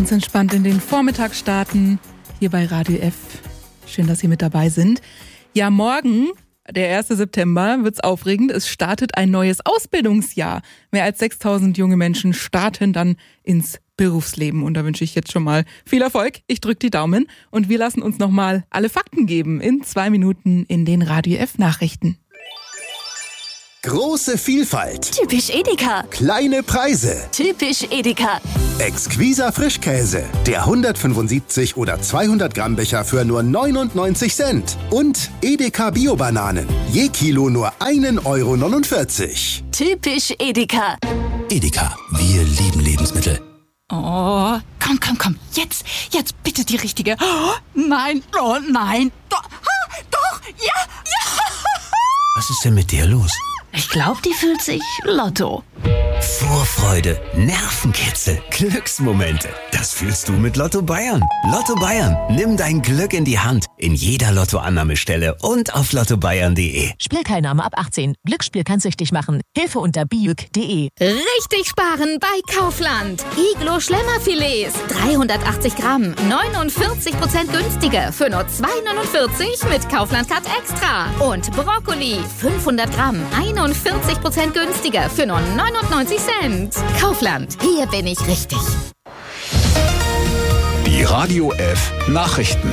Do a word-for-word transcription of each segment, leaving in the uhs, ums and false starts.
ganz entspannt in den Vormittag starten, hier bei Radio F. Schön, dass Sie mit dabei sind. Ja, morgen, der erste September, wird's aufregend. Es startet ein neues Ausbildungsjahr. Mehr als sechstausend junge Menschen starten dann ins Berufsleben. Und da wünsche ich jetzt schon mal viel Erfolg. Ich drücke die Daumen und wir lassen uns nochmal alle Fakten geben in zwei Minuten in den Radio F Nachrichten. Große Vielfalt. Typisch Edeka. Kleine Preise. Typisch Edeka. Exquiser Frischkäse. Der hundertfünfundsiebzig oder zweihundert Gramm Becher für nur neunundneunzig Cent. Und Edeka Bio-Bananen. Je Kilo nur ein Euro neunundvierzig. Typisch Edeka. Edeka, wir lieben Lebensmittel. Oh, komm, komm, komm. Jetzt, jetzt bitte die richtige. Oh, nein, oh nein. Doch, ah, doch, ja, ja. Was ist denn mit dir los? Ich glaube, die fühlt sich Lotto. Vorfreude, Nervenkitzel, Glücksmomente. Das fühlst du mit Lotto Bayern. Lotto Bayern, nimm dein Glück in die Hand. In jeder Lottoannahmestelle und auf lotto bayern punkt de. Spielteilnahme ab achtzehn. Glücksspiel kann süchtig machen. Hilfe unter biuk punkt de. Richtig sparen bei Kaufland. Iglo Schlemmerfilets. dreihundertachtzig Gramm. neunundvierzig Prozent günstiger. Für nur zwei neunundvierzig mit Kaufland Cut Extra. Und Brokkoli. fünfhundert Gramm. einundvierzig Prozent günstiger. Für nur neunundneunzig Cent. Kaufland. Hier bin ich richtig. Die Radio F Nachrichten.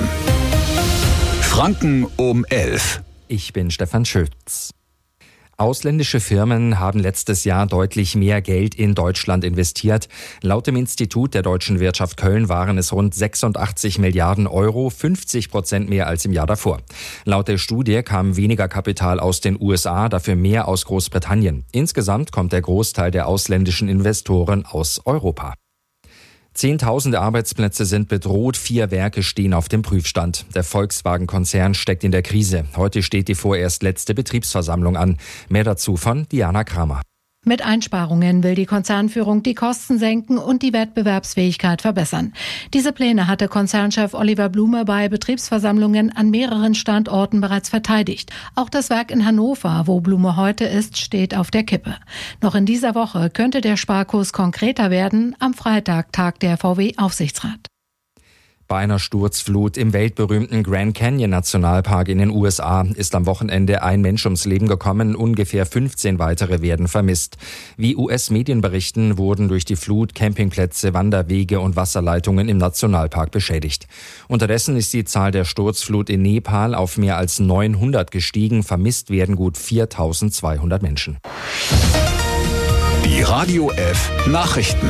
Franken um elf. Ich bin Stefan Schütz. Ausländische Firmen haben letztes Jahr deutlich mehr Geld in Deutschland investiert. Laut dem Institut der Deutschen Wirtschaft Köln waren es rund sechsundachtzig Milliarden Euro, fünfzig Prozent mehr als im Jahr davor. Laut der Studie kam weniger Kapital aus den U S A, dafür mehr aus Großbritannien. Insgesamt kommt der Großteil der ausländischen Investoren aus Europa. Zehntausende Arbeitsplätze sind bedroht, vier Werke stehen auf dem Prüfstand. Der Volkswagen-Konzern steckt in der Krise. Heute steht die vorerst letzte Betriebsversammlung an. Mehr dazu von Diana Kramer. Mit Einsparungen will die Konzernführung die Kosten senken und die Wettbewerbsfähigkeit verbessern. Diese Pläne hatte Konzernchef Oliver Blume bei Betriebsversammlungen an mehreren Standorten bereits verteidigt. Auch das Werk in Hannover, wo Blume heute ist, steht auf der Kippe. Noch in dieser Woche könnte der Sparkurs konkreter werden. Am Freitag tagt der V W-Aufsichtsrat. Bei einer Sturzflut im weltberühmten Grand Canyon Nationalpark in den U S A ist am Wochenende ein Mensch ums Leben gekommen, ungefähr fünfzehn weitere werden vermisst. Wie U S-Medien berichten, wurden durch die Flut Campingplätze, Wanderwege und Wasserleitungen im Nationalpark beschädigt. Unterdessen ist die Zahl der Sturzflut in Nepal auf mehr als neunhundert gestiegen, vermisst werden gut viertausendzweihundert Menschen. Die Radio F Nachrichten.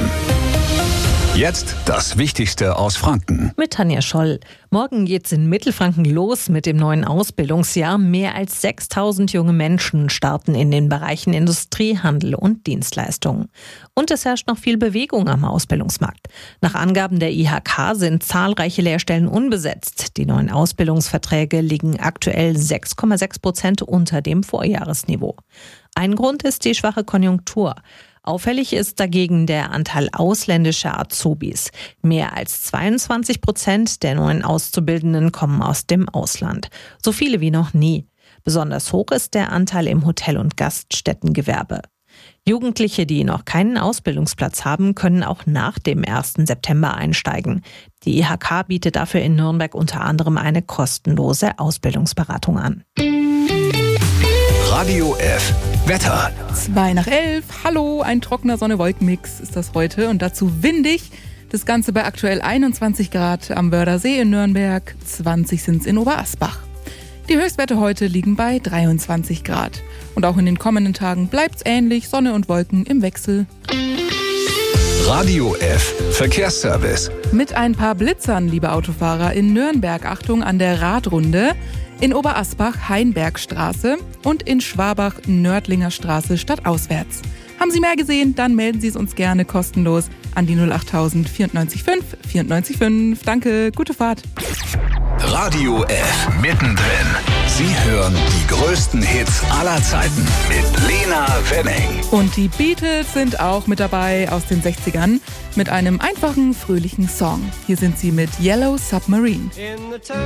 Jetzt das Wichtigste aus Franken. Mit Tanja Scholl. Morgen geht's in Mittelfranken los mit dem neuen Ausbildungsjahr. Mehr als sechstausend junge Menschen starten in den Bereichen Industrie, Handel und Dienstleistungen. Und es herrscht noch viel Bewegung am Ausbildungsmarkt. Nach Angaben der I H K sind zahlreiche Lehrstellen unbesetzt. Die neuen Ausbildungsverträge liegen aktuell sechs Komma sechs Prozent unter dem Vorjahresniveau. Ein Grund ist die schwache Konjunktur. Auffällig ist dagegen der Anteil ausländischer Azubis. Mehr als zweiundzwanzig Prozent der neuen Auszubildenden kommen aus dem Ausland. So viele wie noch nie. Besonders hoch ist der Anteil im Hotel- und Gaststättengewerbe. Jugendliche, die noch keinen Ausbildungsplatz haben, können auch nach dem ersten September einsteigen. Die I H K bietet dafür in Nürnberg unter anderem eine kostenlose Ausbildungsberatung an. Radio F Wetter. Zwei nach elf. Hallo, ein trockener Sonne-Wolken-Mix ist das heute und dazu windig. Das Ganze bei aktuell einundzwanzig Grad am Wörthersee in Nürnberg, zwanzig sind's in Oberasbach. Die Höchstwerte heute liegen bei dreiundzwanzig Grad. Und auch in den kommenden Tagen bleibt's ähnlich, Sonne und Wolken im Wechsel. Radio F Verkehrsservice. Mit ein paar Blitzern, liebe Autofahrer, in Nürnberg Achtung an der Radrunde. In Oberasbach Heinbergstraße und in Schwabach Nördlinger Straße stadtauswärts. Haben Sie mehr gesehen? Dann melden Sie es uns gerne kostenlos an die null achttausend vierundneunzig fünf vierundneunzig fünf. Danke, gute Fahrt. Radio F mittendrin. Sie hören die größten Hits aller Zeiten mit Lena Wenning. Und die Beatles sind auch mit dabei aus den sechzigern mit einem einfachen, fröhlichen Song. Hier sind sie mit Yellow Submarine.